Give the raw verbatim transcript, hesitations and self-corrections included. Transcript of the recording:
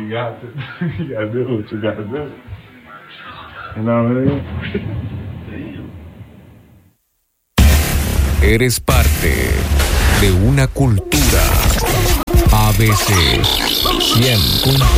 you got to, you gotta do what you gotta do. You know what I mean? Eres parte de una cultura. A B C cien punto